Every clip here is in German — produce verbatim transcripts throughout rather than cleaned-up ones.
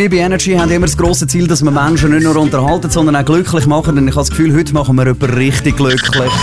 Wir bei Energy haben immer das grosse Ziel, dass wir Menschen nicht nur unterhalten, sondern auch glücklich machen. Und ich habe das Gefühl, heute machen wir jemanden richtig glücklich.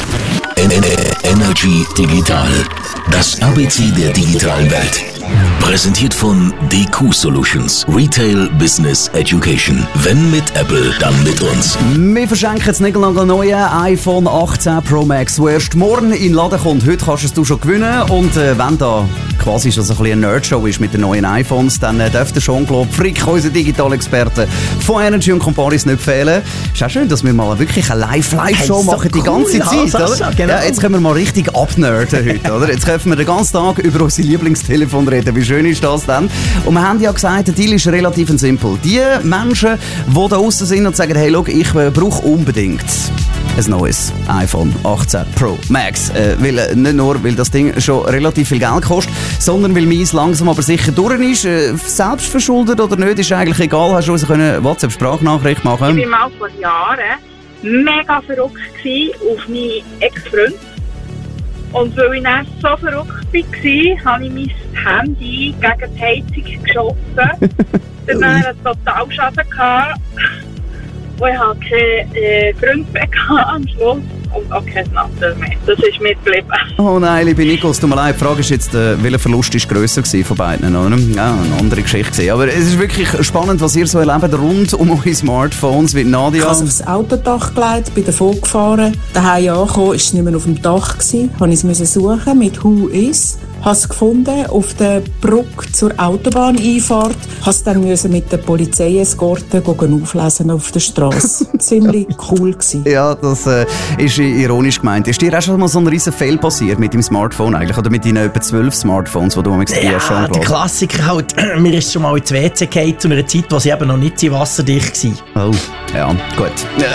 Energy Digital. Das A B C der digitalen Welt. Präsentiert von D Q Solutions. Retail Business Education. Wenn mit Apple, dann mit uns. Wir verschenken das neue iPhone achtzehn Pro Max, das erst morgen in den Laden kommt. Heute kannst du es du schon gewinnen. Und äh, wenn da quasi schon so ein bisschen eine Nerdshow ist mit den neuen iPhones, dann äh, darf der Jean-Claude Frick, unser Digital-Experte von Energy und Comparis, nicht fehlen. Ist auch schön, dass wir mal wirklich eine Live-Live-Show hey, machen, so die ganze cool, Zeit. Oder? Genau. Ja, jetzt können wir mal richtig abnerden heute. Oder? Jetzt können wir den ganzen Tag über unser Lieblingstelefon reden. Wie schön ist das denn? Und wir haben ja gesagt, der Deal ist relativ simpel. Die Menschen, die da draussen sind und sagen, hey, schau, ich äh, brauche unbedingt ein neues iPhone achtzehn Pro Max. Äh, weil, äh, nicht nur, weil das Ding schon relativ viel Geld kostet, sondern weil meins langsam aber sicher durch ist. Äh, selbst verschuldet oder nicht, ist eigentlich egal. Hast du uns eine WhatsApp-Sprachnachricht machen? Ich war mal vor Jahren mega verrückt auf meinen Ex-Freund. Und weil ich dann so verrückt war, habe ich mein Handy gegen die Heizung geschossen. Dann hatte ich einen Totalschaden gehabt. Und ich hatte keinen äh, Freund mehr am Schluss. Und auch kein Nattel mehr. Das ist mir geblieben. Oh nein, liebe Nikos, tut mir leid. Die Frage ist jetzt, äh, welcher Verlust ist grösser gewesen von beiden, oder? Ja, eine andere Geschichte gewesen. Aber es ist wirklich spannend, was ihr so erlebt rund um eure Smartphones. Wie Nadia. Ich habe es aufs Autodach gelegt, bin davon gefahren. Daheim angekommen, war es nicht mehr auf dem Dach gewesen. Habe ich es suchen mit Who Is. Habe es gefunden auf der Brücke zur Autobahneinfahrt. Habe es dann müssen mit der Polizeieskorte auflesen auf der Straße. Ziemlich cool gewesen. Ja, das äh, ist ironisch gemeint. Ist dir auch schon mal so ein riesen Fail passiert mit dem Smartphone eigentlich? Oder mit deinen etwa zwölf Smartphones, die du am ja, hast? Ja, der Klassiker halt. Mir ist schon mal ins W C gefallen zu einer Zeit, wo sie eben noch nicht so wasserdicht war. Oh, ja, gut.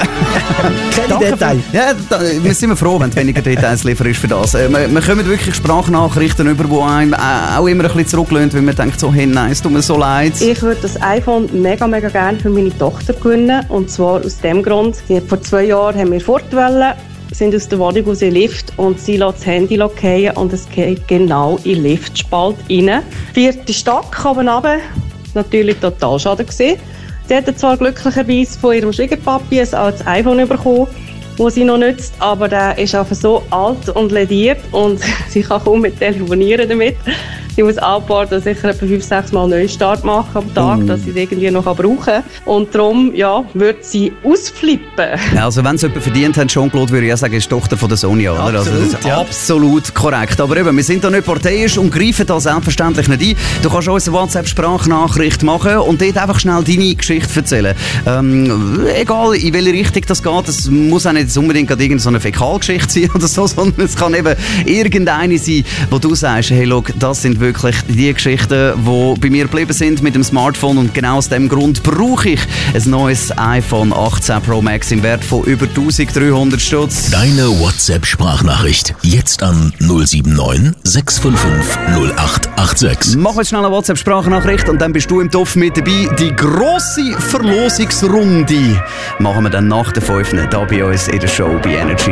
Keine Details. Ja, da, wir sind froh, wenn du weniger Details lieferst für das. Äh, wir, wir können wirklich Sprachnachrichten über, die einem auch immer ein bisschen zurücklehnt, weil man denkt so, hey, nein, es tut mir so leid. Ich würde das iPhone mega, mega gerne für meine Tochter gewinnen. Und zwar aus dem Grund, vor zwei Jahren haben wir fortgewollt, sind aus der Wohnung aus dem Lift und sie lässt das Handy fallen und es geht genau in den Liftspalt rein. Vierte Stock oben runter, natürlich total schade gewesen. Sie hat zwar glücklicherweise von ihrem Schwiegerpapi ein altes iPhone bekommen, das sie noch nutzt, aber der ist einfach so alt und lediert und sie kann kaum mit telefonieren damit. Sie muss abwarten, sicher etwa fünf, sechs Mal Neustart machen am Tag, mm. dass sie es irgendwie noch brauchen kann. Und darum, ja, wird sie ausflippen. Ja, also wenn es jemand verdient hat, Jean-Claude, würde ich auch sagen, ist die Tochter von der Sonja, oder? Absolut, also das ist ja. absolut korrekt. Aber eben, wir sind da nicht parteiisch und greifen da selbstverständlich nicht ein. Du kannst uns eine WhatsApp-Sprachnachricht machen und dort einfach schnell deine Geschichte erzählen. Ähm, egal, in welche Richtung das geht, es muss auch nicht unbedingt gerade irgendeine Fäkalgeschichte sein oder so, sondern es kann eben irgendeine sein, wo du sagst, hey, schau, das sind wirklich die Geschichten, die bei mir geblieben sind mit dem Smartphone und genau aus dem Grund brauche ich ein neues iPhone achtzehn Pro Max im Wert von über dreizehnhundert Stutz. Deine WhatsApp-Sprachnachricht jetzt an null sieben neun sechs fünf fünf null acht acht sechs. Mach jetzt schnell eine WhatsApp-Sprachnachricht und dann bist du im Topf mit dabei. Die grosse Verlosungsrunde machen wir dann nach der fünf da bei uns in der Show bei Energy.